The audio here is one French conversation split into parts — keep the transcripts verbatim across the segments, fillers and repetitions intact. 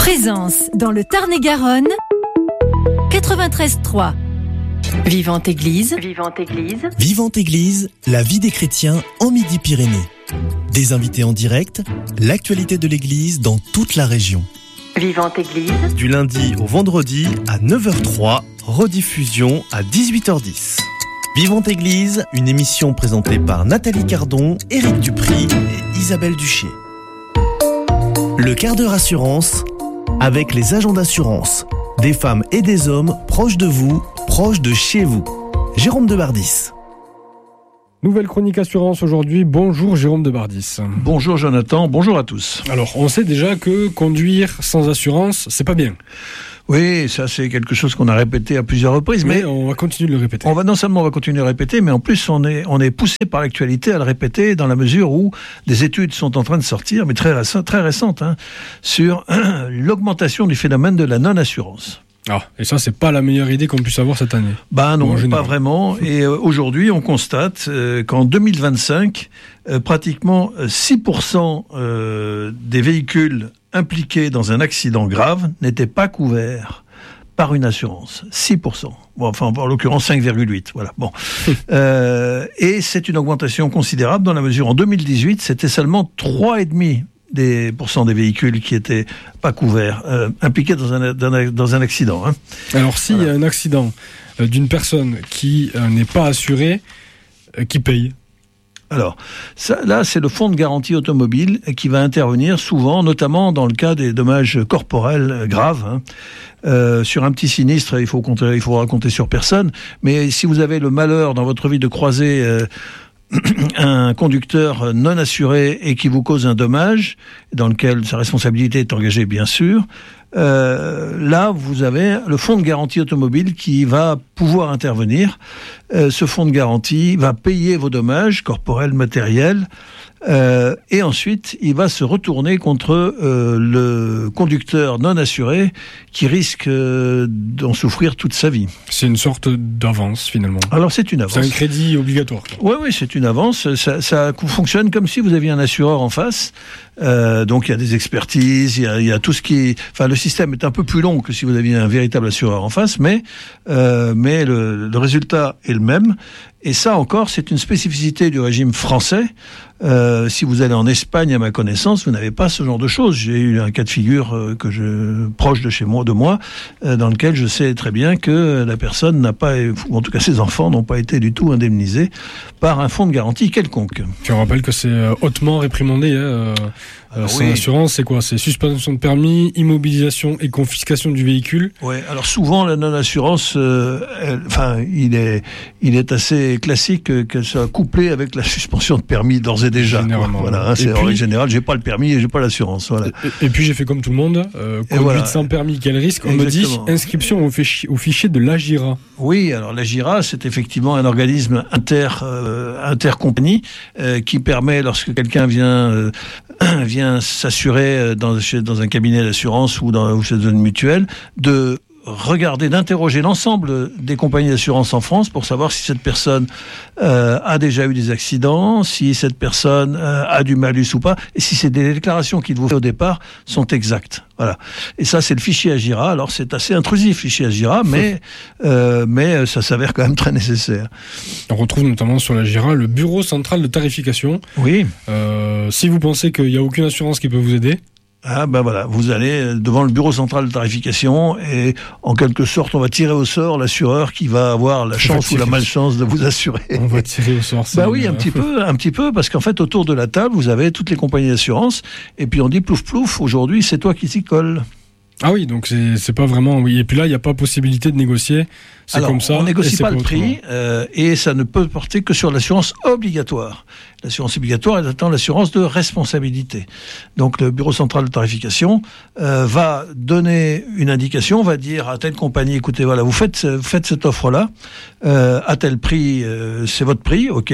Présence dans le Tarn-et-Garonne, quatre-vingt-treize trois. Vivante Église. Vivante Église. Vivante Église, la vie des chrétiens en Midi-Pyrénées. Des invités en direct, l'actualité de l'Église dans toute la région. Vivante Église. Du lundi au vendredi à neuf heures trois, rediffusion à dix-huit heures dix. Vivante Église, une émission présentée par Nathalie Cardon, Éric Dupry et Isabelle Duché. Le quart d'heure assurance, avec les agents d'assurance. Des femmes et des hommes proches de vous, proches de chez vous. Jérôme de Bardis. Nouvelle chronique assurance aujourd'hui. Bonjour Jérôme de Bardis. Bonjour Jonathan, bonjour à tous. Alors, on sait déjà que conduire sans assurance, c'est pas bien. Oui, ça c'est quelque chose qu'on a répété à plusieurs reprises. Mais, mais on va continuer de le répéter. On va, non seulement on va continuer de le répéter, mais en plus on est, on est poussé par l'actualité à le répéter dans la mesure où des études sont en train de sortir, mais très récentes, très récentes, hein, sur hein, l'augmentation du phénomène de la non-assurance. Ah, et ça, c'est pas la meilleure idée qu'on puisse avoir cette année. Bah non, bon, pas vraiment. Et euh, aujourd'hui, on constate euh, qu'en deux mille vingt-cinq, euh, pratiquement six pour cent euh, des véhicules impliqués dans un accident grave n'étaient pas couverts par une assurance. six pour cent. Bon, enfin, en l'occurrence, cinq virgule huit. Voilà. Bon. euh, et c'est une augmentation considérable dans la mesure, en deux mille dix-huit, c'était seulement trois virgule cinq des pourcents des véhicules qui étaient pas couverts, euh, impliqués dans un, dans un, dans un accident. Hein. Alors, s'il voilà. y a un accident euh, d'une personne qui euh, n'est pas assurée, euh, qui paye ? Alors, ça, là, c'est le fonds de garantie automobile qui va intervenir souvent, notamment dans le cas des dommages corporels graves. Hein. Euh, sur un petit sinistre, il faut compter, il faut raconter sur personne. Mais si vous avez le malheur dans votre vie de croiser euh, un conducteur non assuré et qui vous cause un dommage, dans lequel sa responsabilité est engagée, bien sûr, euh, là, vous avez le fonds de garantie automobile qui va pouvoir intervenir. Euh, ce fonds de garantie va payer vos dommages corporels, matériels, euh, et ensuite, il va se retourner contre euh, le conducteur non assuré qui risque euh, d'en souffrir toute sa vie. C'est une sorte d'avance, finalement. Alors, c'est une avance. C'est un crédit obligatoire. Oui, oui, c'est une avance. Ça, ça fonctionne comme si vous aviez un assureur en face. Euh, donc, il y a des expertises, il y a, il y a tout ce qui... Enfin, le système est un peu plus long que si vous aviez un véritable assureur en face, mais, euh, mais le, le résultat est le même. Et ça encore, c'est une spécificité du régime français. Euh, si vous allez en Espagne, à ma connaissance, vous n'avez pas ce genre de choses. J'ai eu un cas de figure euh, que je proche de chez moi, de moi, euh, dans lequel je sais très bien que la personne n'a pas, ou en tout cas ses enfants n'ont pas été du tout indemnisés par un fonds de garantie quelconque. Je rappelle que c'est hautement réprimandé. Hein, euh, sans oui. assurance, c'est quoi ? C'est suspension de permis, immobilisation et confiscation du véhicule. Oui. Alors souvent la non-assurance, euh, elle, enfin, il est, il est assez classique qu'elle soit couplée avec la suspension de permis d'ores et déjà. Généralement. Voilà, hein, c'est en règle générale. J'ai pas le permis et j'ai pas l'assurance. Voilà. Et, et puis j'ai fait comme tout le monde. Euh, conduite voilà. sans permis, quel risque ? On Exactement. me dit inscription au fichier, au fichier de l'Agira. Oui, alors l'Agira, c'est effectivement un organisme inter, euh, intercompagnie euh, qui permet, lorsque quelqu'un vient euh, vient s'assurer dans, dans un cabinet d'assurance ou dans ou chez une mutuelle, de regarder, d'interroger l'ensemble des compagnies d'assurance en France pour savoir si cette personne euh, a déjà eu des accidents, si cette personne euh, a du malus ou pas, et si ces déclarations qu'il vous fait au départ sont exactes. Voilà. Et ça, c'est le fichier Agira. Alors, c'est assez intrusif, le fichier Agira, mais, euh, mais ça s'avère quand même très nécessaire. On retrouve notamment sur l'Agira le bureau central de tarification. Oui. Euh, si vous pensez qu'il n'y a aucune assurance qui peut vous aider, Ah ben voilà, vous allez devant le bureau central de tarification et en quelque sorte on va tirer au sort l'assureur qui va avoir la chance ou la malchance de vous assurer. On va tirer au sort. Bah oui, un petit peu, un petit peu, parce qu'en fait autour de la table vous avez toutes les compagnies d'assurance et puis on dit plouf plouf, aujourd'hui c'est toi qui t'y colle. Ah oui, donc c'est, c'est pas vraiment... Oui. Et puis là, il n'y a pas possibilité de négocier. C'est Alors, comme ça. On négocie pas, pas le prix euh, et ça ne peut porter que sur l'assurance obligatoire. L'assurance obligatoire est attend l'assurance de responsabilité. Donc le bureau central de tarification euh, va donner une indication, va dire à telle compagnie, écoutez, voilà, vous faites, vous faites cette offre-là, euh, à tel prix, euh, c'est votre prix, ok.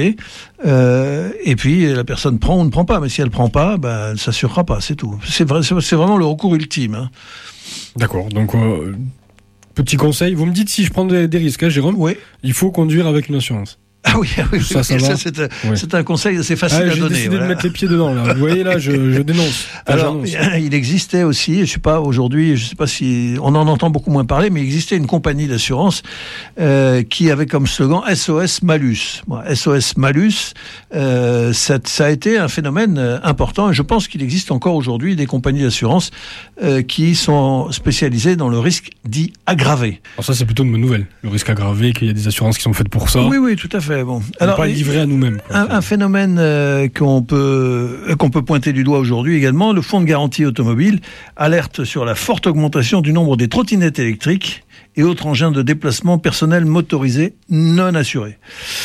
Euh, et puis la personne prend ou ne prend pas, mais si elle prend pas, ben, elle ne s'assurera pas, c'est tout. C'est, vrai, c'est, c'est vraiment le recours ultime. Hein. D'accord, donc... Euh... Petit conseil, vous me dites si je prends des, des risques, hein, Jérôme ? Oui. Il faut conduire avec une assurance. Ah oui, oui, ça, ça, ça va c'est, un, ouais. c'est un conseil assez facile ah, à j'ai donner. J'ai décidé voilà. de mettre les pieds dedans, là. Vous voyez, là, je, je dénonce. Alors, il existait aussi, je sais pas, aujourd'hui, je sais pas si, on en entend beaucoup moins parler, mais il existait une compagnie d'assurance euh, qui avait comme slogan S O S Malus. Bon, S O S Malus, euh, ça, ça a été un phénomène important, et je pense qu'il existe encore aujourd'hui des compagnies d'assurance euh, qui sont spécialisées dans le risque dit aggravé. Alors ça, c'est plutôt une bonne nouvelle, le risque aggravé, qu'il y a des assurances qui sont faites pour ça. Oui, oui, tout à fait. Bon, alors, pas livré à nous-mêmes. Quoi. Un, un phénomène euh, qu'on peut euh, qu'on peut pointer du doigt aujourd'hui également, le fonds de garantie automobile alerte sur la forte augmentation du nombre des trottinettes électriques et autres engins de déplacement personnel motorisés non assurés.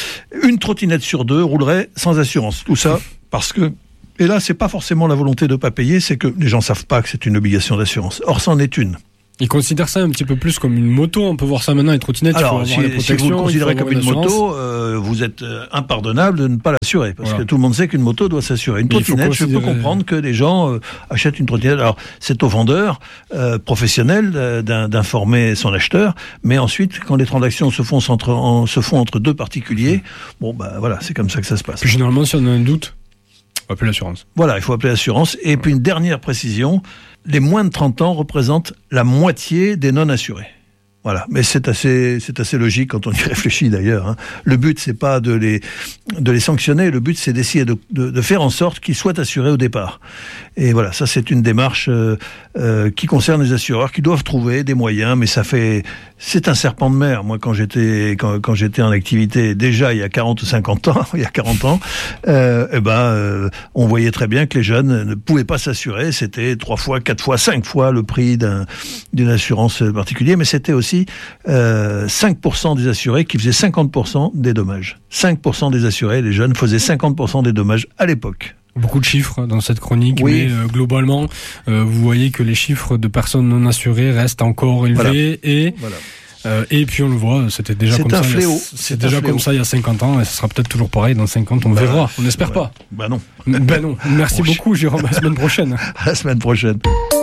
Une trottinette sur deux roulerait sans assurance. Tout ça parce que, et là, c'est pas forcément la volonté de pas payer, c'est que les gens savent pas que c'est une obligation d'assurance. Or, c'en est une. Ils considèrent ça un petit peu plus comme une moto. On peut voir ça maintenant, les trottinettes. Alors, il faut avoir si, les si vous le considérez comme une moto, euh, vous êtes euh, impardonnable de ne pas l'assurer. Parce voilà. que tout le monde sait qu'une moto doit s'assurer. Une Mais trottinette, considérer... je peux comprendre que les gens euh, achètent une trottinette. Alors, c'est au vendeur euh, professionnel euh, d'informer son acheteur. Mais ensuite, quand les transactions se font entre, en, se font entre deux particuliers, bon, bah voilà, c'est comme ça que ça se passe. Puis généralement, si on a un doute, il faut appeler l'assurance. Voilà, il faut appeler l'assurance. Et puis une dernière précision, les moins de trente ans représentent la moitié des non-assurés. Voilà, mais c'est assez, c'est assez logique quand on y réfléchit d'ailleurs. Hein. Le but, c'est pas de les, de les sanctionner. Le but, c'est d'essayer de, de, de faire en sorte qu'ils soient assurés au départ. Et voilà, ça, c'est une démarche euh, euh, qui concerne les assureurs, qui doivent trouver des moyens. Mais ça fait, c'est un serpent de mer. Moi, quand j'étais, quand, quand j'étais en activité, déjà il y a quarante ou cinquante ans, il y a quarante ans, euh, eh ben, euh, on voyait très bien que les jeunes ne pouvaient pas s'assurer. C'était trois fois, quatre fois, cinq fois le prix d'un, d'une assurance particulière. Mais c'était aussi Euh, cinq pour cent des assurés qui faisaient cinquante pour cent des dommages. cinq pour cent des assurés, les jeunes, faisaient cinquante pour cent des dommages à l'époque. Beaucoup de chiffres dans cette chronique, oui. mais euh, globalement, euh, vous voyez que les chiffres de personnes non assurées restent encore élevés voilà. et... Voilà. Euh, et puis on le voit, c'était déjà c'est comme un ça. Fléau. C'est, c'est déjà comme ça il y a cinquante ans et ce sera peut-être toujours pareil dans cinquante, on bah, verra, on n'espère ouais. pas. Bah non. Ben non. Merci bon, beaucoup Jérôme, à la semaine prochaine. À la semaine prochaine.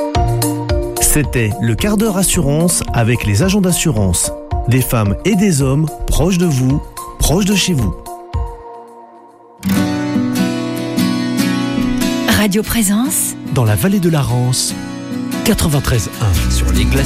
C'était le quart d'heure assurance avec les agents d'assurance. Des femmes et des hommes proches de vous, proches de chez vous. Radio Présence. Dans la vallée de la Rance, quatre-vingt-treize un. Sur les glaciers.